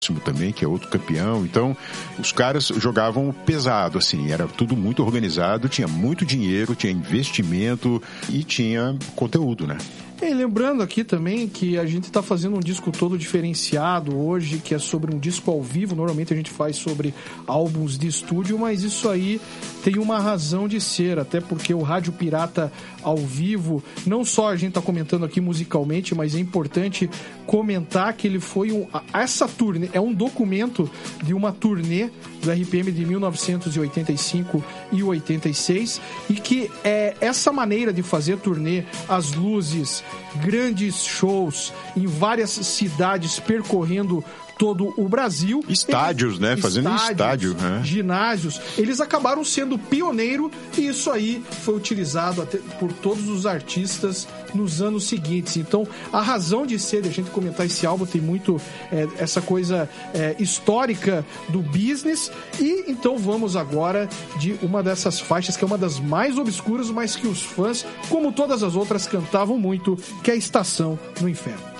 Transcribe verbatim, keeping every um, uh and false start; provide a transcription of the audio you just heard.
também, que é outro campeão. Então, os caras jogavam pesado, assim, era tudo muito organizado, tinha muito dinheiro, tinha investimento e tinha conteúdo, né? E lembrando aqui também que a gente está fazendo um disco todo diferenciado hoje, que é sobre um disco ao vivo. Normalmente a gente faz sobre álbuns de estúdio, mas isso aí tem uma razão de ser, até porque o Rádio Pirata ao vivo, não só a gente está comentando aqui musicalmente, mas é importante comentar que ele foi um... Essa turnê é um documento de uma turnê do R P M de mil novecentos e oitenta e cinco e oitenta e seis, e que é essa maneira de fazer turnê, as luzes, grandes shows em várias cidades percorrendo todo o Brasil. Estádios, eles, né? Fazendo estádios, estádio. Né? Ginásios. Eles acabaram sendo pioneiro e isso aí foi utilizado até por todos os artistas nos anos seguintes. Então, a razão de ser de a gente comentar esse álbum tem muito é, essa coisa é, histórica do business. E então vamos agora de uma dessas faixas que é uma das mais obscuras, mas que os fãs, como todas as outras, cantavam muito, que é a Estação no Inferno.